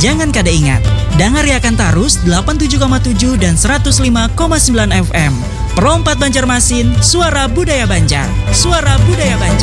Jangan kada ingat, dangariakan tarus 87,7 dan 105,9 FM. Perompat Banjarmasin, suara budaya Banjar. Suara budaya Banjar.